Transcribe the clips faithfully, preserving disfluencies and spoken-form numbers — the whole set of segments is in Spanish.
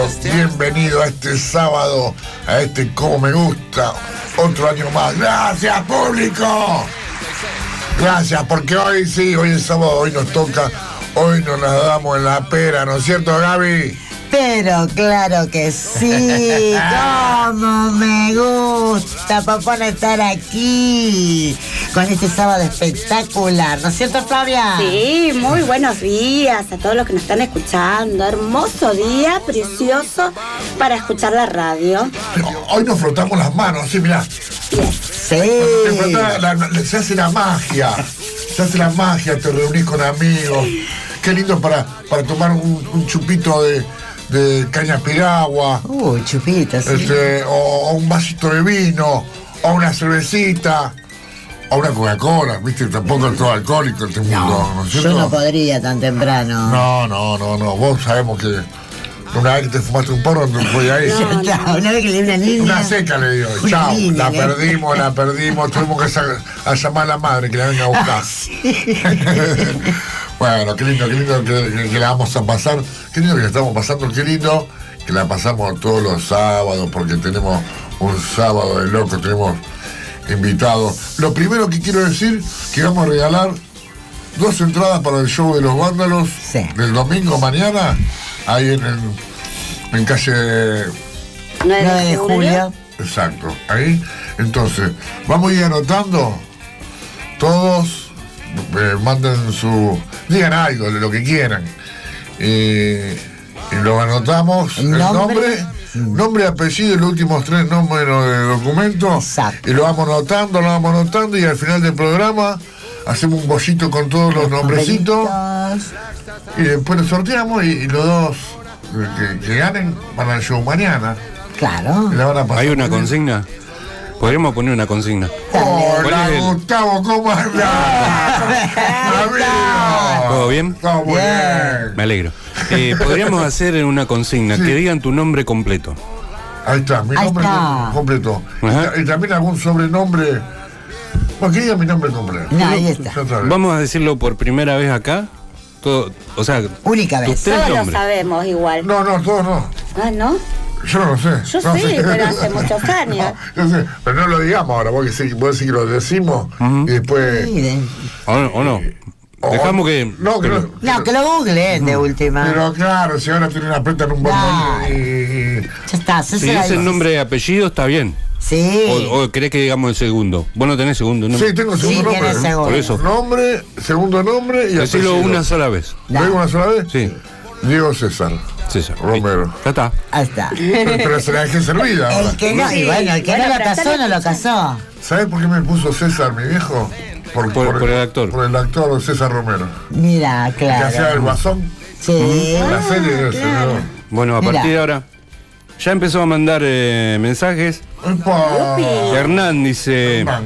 querido, bienvenido a este sábado, a este Como Me Gusta, otro año más. ¡Gracias, público! Gracias, porque hoy sí, hoy es sábado, hoy nos toca, hoy nos la damos en la pera, ¿no es cierto, Gaby? Pero claro que sí, cómo me gusta, Popona, estar aquí con este sábado espectacular, ¿no es cierto, Flavia? Sí, muy buenos días a todos los que nos están escuchando. Hermoso día, precioso para escuchar la radio. Pero hoy nos frotamos las manos, sí, mirá. Sí. Te frotás, la- la- se hace la magia, se hace la magia, te reunís con amigos. Qué lindo para, para tomar un, un chupito de, de caña piragua. Uy, chupitos, sí. Este, o, o un vasito de vino, o una cervecita, o una Coca-Cola, viste, tampoco es todo alcohólico este mundo, ¿no, No, es yo cierto? no podría tan temprano. No, no, no, no, vos sabemos que una vez que te fumaste un porro no podías ir. Ya está, una vez que le di una niña. Una seca le dio, Una chao, niña, la le- perdimos, la perdimos, tuvimos que sa- a llamar a la madre que la venga a buscar. Bueno, qué lindo, qué lindo que, que- que la vamos a pasar, qué lindo que la estamos pasando, qué lindo que la pasamos todos los sábados, porque tenemos un sábado de loco, tenemos invitados. Lo primero que quiero decir, que vamos a regalar dos entradas para el show de los vándalos Sí. del domingo mañana, ahí en, en, en calle... nueve de julio. Exacto, ahí. Entonces, vamos a ir anotando. Todos eh, manden su. Digan algo de lo que quieran. Eh, y lo anotamos. El El nombre. nombre, nombre, apellido y los últimos tres números de documento. Exacto. Y lo vamos anotando, lo vamos anotando. Y al final del programa hacemos un bollito con todos los nombrecitos. Papelitos. Y después lo sorteamos. Y, y los dos eh, que, que ganen van al show mañana. Claro. Y la van a pasar ¿Hay una bien. consigna? Podríamos poner una consigna. Hola, ¿Cuál es el- Gustavo, ¿cómo andás? Amigo. ¿Todo bien? Todo muy bien. Me alegro. Eh, podríamos hacer una consigna, Sí. que digan tu nombre completo. Ahí está, mi Ahí nombre está. completo. Y, Ajá. ta- y también algún sobrenombre. Bueno, que diga mi nombre completo. No, ahí está. Ya sabes. Vamos a decirlo por primera vez acá. Todo, o sea, Única tus vez. tres Todos lo nombres. sabemos igual. No, no, todos no. Ah, ¿no? Yo no lo sé. Yo No sí, sé. pero hace muchos años. No, yo sé, pero no lo digamos ahora, vos, que sí, vos decís que lo decimos y después. Miren. ¿O no? ¿O no? o- Dejamos que... No, que no. No, que lo googleen de última. Pero claro, si ahora tienen aprieta en un botón y, y- Ya está, se Si se la es el dice. nombre y apellido, está bien. Sí. O, o querés que digamos el segundo. Vos no tenés segundo nombre. Sí, tengo segundo Sí, nombre. tiene segundo. Por eso. Nombre, segundo nombre y Decilo apellido. una sola vez. ¿Lo digo una sola vez? Sí. Diego César César. Romero. Ya está. Ahí está. Pero, pero se la dejé servida ahora. El que no, y bueno, el que Bueno, no lo pero casó, están no lo casó. ¿Sabes por qué me puso César, mi viejo? Por- por el actor. Por el actor César Romero. Mira, Que hacía el claro. Guasón Sí. en la serie ese, ¿no? Bueno, a Mira. partir de ahora... Ya empezó a mandar eh, mensajes. Epa. Hernán dice... Hernán.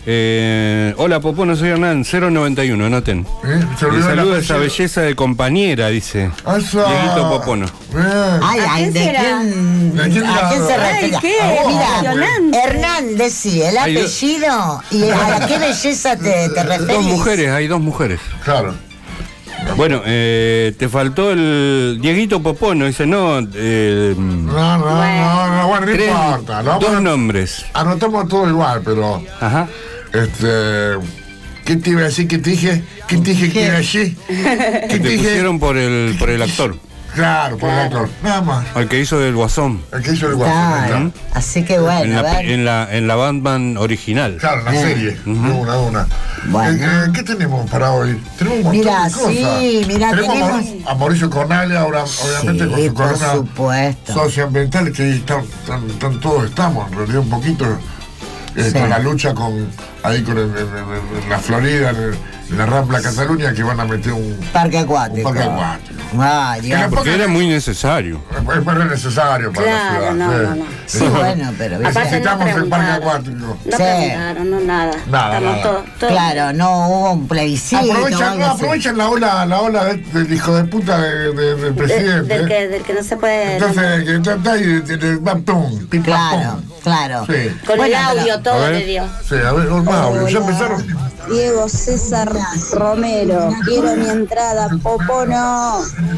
eh, Hola, Popona, soy Hernán, cero noventa y uno, anoten. ¿Eh? Se Le olvidó el saluda esa apellido. belleza de compañera, dice. Esa. Dieguito Popono. Bien. Ay, ¿A ay, quién ¿de será? quién, ¿De quién ¿a quién la- se Ay, refiere? qué A vos. emocionante. Hernán, decí el Hay dos- apellido y a qué belleza te, te referís. Dos mujeres, hay dos mujeres. Claro. Bueno, eh, te faltó el Dieguito Popono, dice, no, eh, No, no, no, no, bueno, no tres, importa. Lo dos vamos a- nombres. Anotamos todo igual, pero. Ajá. Este. ¿Qué te iba a decir? ¿Qué te dije? ¿Qué te dije que iba a decir? ¿Qué Que te te dije? pusieron por el, por el actor, Claro, por el actor. Nada más. al que hizo del Guasón, El que hizo el Guasón. Claro. Claro, Así que en bueno, a la, ver. en la, en la Batman original. claro, en la serie. De una, de una. Bueno. Eh, eh, ¿Qué tenemos para hoy? Tenemos un montón Mira, de cosas. sí, mira, tenemos, a tenemos- Mauricio- a Mauricio Cornale, ahora, obviamente, con Sí, su por columna supuesto. socioambiental, que están, están- están todos estamos, en realidad un poquito, eh, Sí. con la lucha con ahí con el- en, en- en la Florida, en, el- en la Rampla Cataluña, que van a meter un, Parque un acuático. parque acuático. Ay, Dios. Que Porque era muy necesario. Es es más necesario para Claro, la ciudad. no, eh. no, no. Sí, bueno, pero Aparte no Necesitamos el parque preguntaron. acuático. No Sí. preguntaron, no nada. Nada, Estamos nada. todos. todos- claro, no hubo un plebiscito. o Aprovechan, algo no, así. aprovechan la ola, la ola de- del hijo de puta de- de- del de- presidente. del, que, del que no se puede. Entonces, que está ahí, de- de- van, pum, pim, pam, Claro, pum. claro. Sí. Con Bueno, el audio pero- todo A ver. le dio. Sí, a ver, más audio. ¿Ya Hola. empezaron? Diego César Romero. Quiero mi entrada, Popono.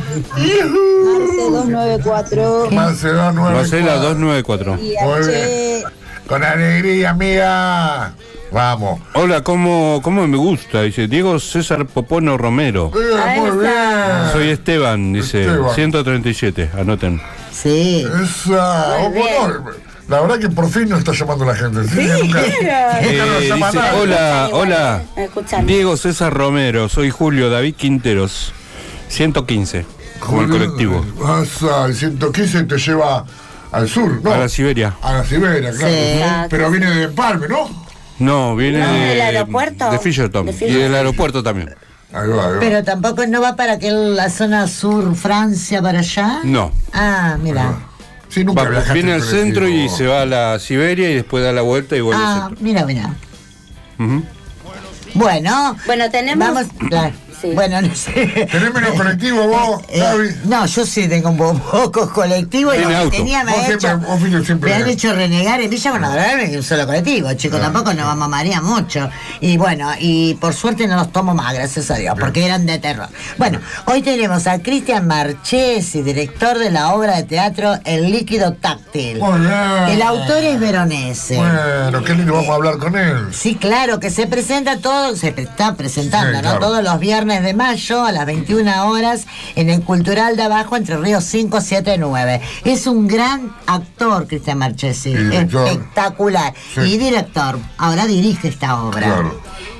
Marce dos nueve cuatro. Marce dos nueve cuatro. Marcela dos nueve cuatro. Y Muy H. Con alegría, amiga. Vamos. Hola, ¿cómo, ¿cómo me gusta? Dice Diego César Popono Romero. Bien, muy bien. Soy Esteban, dice Esteban. ciento treinta y siete, anoten. Sí. Esa. Muy bien. Bueno, la verdad que por fin nos está llamando la gente. ¿Sí? Nunca, nunca Eh, nos llama dice, nadie. hola, hola. Me escuchan. Diego César Romero, soy Julio David Quinteros, ciento quince, como el colectivo. Asa, el ciento quince te lleva al sur, ¿no? A la Siberia. A la Siberia, claro. Sí. Pero viene de Empalme, ¿no? No, viene No, de, del aeropuerto. de Fisherton. De Y Fisherton. del aeropuerto también. Ahí va, ahí va. Pero tampoco no va para aquel, la zona sur, Francia, para allá. No. Ah, mira. Sí, nunca Va, viajaste viene en al colectivo. centro y se va a la Siberia y después da la vuelta y vuelve al Ah, centro. mira, mira. Ujú. Bueno. Bueno, tenemos. Vamos, claro. Sí. Bueno, no sé. ¿Tenés menos colectivo vos, Eh, Gaby? no, yo sí tengo un po- pocos colectivos y Tiene lo que auto. tenía me, Vos ha siempre- hecho, vos fuiste siempre- me han hecho renegar en Villa Bonadora que un solo colectivo, chicos, tampoco nos vamos a marear mucho. Y bueno, y por suerte no los tomo más, gracias a Dios, porque eran de terror. Bueno, hoy tenemos a Cristian Marchesi, director de la obra de teatro El líquido táctil. Muy bien. El autor es veronese. Bueno, qué lindo, vamos a hablar con él. Sí, claro, que se presenta todo, se está presentando, Sí, ¿no? claro. Todos los viernes de mayo a las veintiuna horas en el Cultural de Abajo, Entre Ríos cinco siete nueve. Es un gran actor, Cristian Marchesi, Y director. espectacular. Sí. Y director, ahora dirige esta obra. Claro.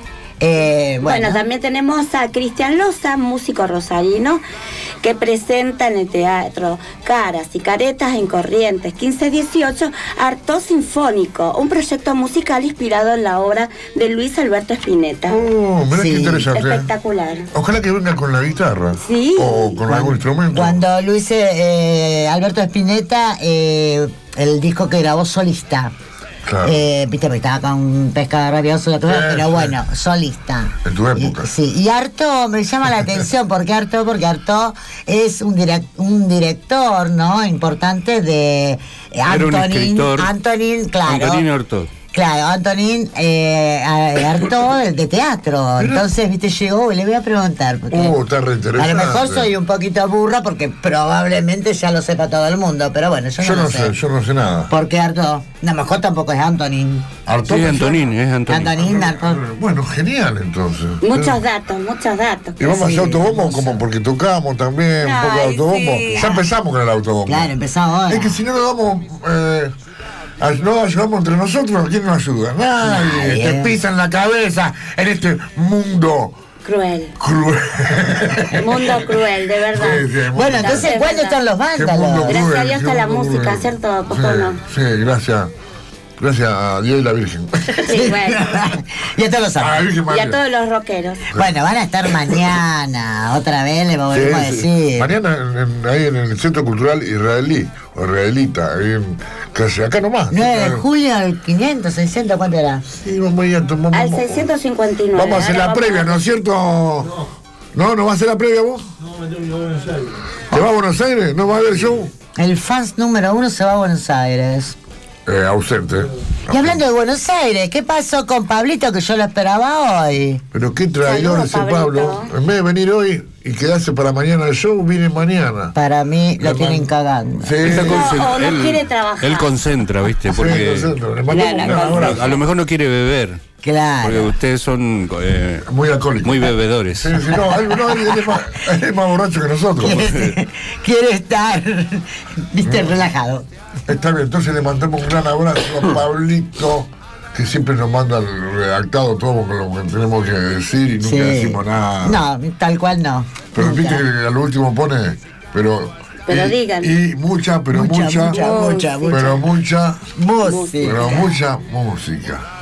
Eh, Bueno, bueno, también tenemos a Cristian Loza, músico rosarino, que presenta en el teatro Caras y Caretas en Corrientes quince dieciocho Arto Sinfónico, un proyecto musical inspirado en la obra de Luis Alberto Spinetta. Oh, mirá Sí. qué interesante. Espectacular. Ojalá que venga con la guitarra. Sí. O con algún instrumento. cuando Luis eh, Alberto Spinetta, eh, el disco que grabó solista. Claro. Eh, viste, porque estaba con Pescado Rabioso, la cosa, Sí, pero sí. bueno, solista. En tu época. Y, sí, y Arto me llama la atención, porque Arto, porque Arto es un, direct, un director, ¿no? Importante de eh, Era un Antonín. escritor. Antonín, claro. Antonino Ortol. Claro, Antonín eh, a- Arto de, de teatro. Entonces, viste, llegó y le voy a preguntar. Porque Uh, está re a interesante. lo mejor soy un poquito burra porque probablemente ya lo sepa todo el mundo, pero bueno, yo no, Yo lo no sé, yo no sé nada. ¿Por qué Arto? A lo mejor tampoco es Antonín. Arto Sí, pensó- Antonín, es Antonín. Antonín, Arto. Bueno, genial entonces. Muchos datos, muchos datos. Y vamos a Sí, hacer autobombo hermoso. como porque tocamos también, un poco de Ay, autobombo. sí. Ya empezamos con el autobombo. Claro, empezamos ahora. Es que si no lo damos, eh, a- no ayudamos entre nosotros, ¿quién nos ayuda? Nadie. Nadie. Te pisan la cabeza en este mundo Cruel. cruel. Mundo cruel, de verdad. Sí, sí, mundo Bueno, cruel. entonces, Es ¿cuándo verdad. están los Qué mundo vándalos? cruel, Gracias a Dios qué está la mundo música, cruel. ¿cierto, Sí, Popono? sí, gracias. Gracias a Dios y la Virgen. Sí, bueno. y a todos los A la santos. Virgen Y María. a todos los rockeros. Bueno, van a estar mañana, otra vez le volvemos a Sí, sí. decir. Mañana en- en- ahí en el Centro Cultural Israelí, o israelita, ahí en, casi acá nomás. nueve de julio, el quinientos, seiscientos, ¿cuánto era? Sí, vamos a ir a tomar- Al vamos- seiscientos cincuenta y nueve. Vamos a hacer Ahora la vamos previa, a- ¿no es cierto? No, ¿no va a hacer la previa vos? No, me tengo que ir a Buenos Aires. ¿Te vas a Buenos Aires? ¿No va a haber show? El fans número uno se va a Buenos Aires. Eh, ausente. Y hablando de Buenos Aires, ¿qué pasó con Pablito que yo lo esperaba hoy? Pero qué traidor Saludos, ese Pablito. Pablo. En vez de venir hoy y quedarse para mañana el show, viene mañana. Para mí lo Le tienen man- cagando. Sí, Está No, concent- o no él- quiere trabajar. Él concentra, ¿viste? sí, Porque lo siento. Le mandamos Claro, un concentra. abrazo. a lo mejor no quiere beber. Porque Claro. ustedes son eh, Muy alcohólico. muy bebedores. Sí, sí, no, él, no, él es, más, él es más borracho que nosotros. Quiere, quiere estar, viste, relajado. Está bien, entonces le mandamos un gran abrazo a Pablito, que siempre nos manda el redactado todo con lo que tenemos que decir y nunca Sí. decimos nada. No, tal cual no. Pero Nunca. viste que a lo último pone, pero. Pero y, digan. Y mucha, pero Mucha, mucha. mucha, mucha, mucha. Pero mucha, Música. pero mucha música.